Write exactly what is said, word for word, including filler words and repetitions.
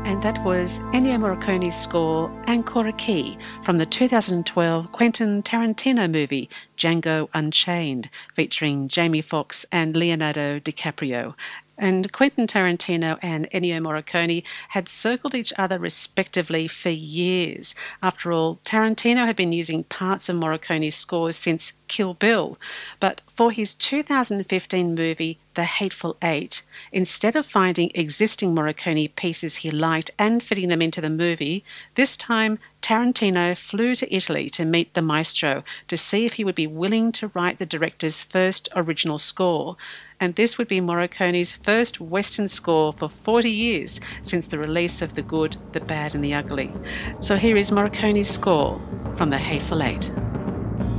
And that was Ennio Morricone's score Ancora Key from the two thousand twelve Quentin Tarantino movie Django Unchained, featuring Jamie Foxx and Leonardo DiCaprio. And Quentin Tarantino and Ennio Morricone had circled each other respectively for years. After all, Tarantino had been using parts of Morricone's scores since Kill Bill. But for his two thousand fifteen movie The Hateful Eight, instead of finding existing Morricone pieces he liked and fitting them into the movie, this time Tarantino flew to Italy to meet the maestro to see if he would be willing to write the director's first original score. And this would be Morricone's first Western score for forty years since the release of The Good, the Bad and the Ugly. So here is Morricone's score from The Hateful Eight.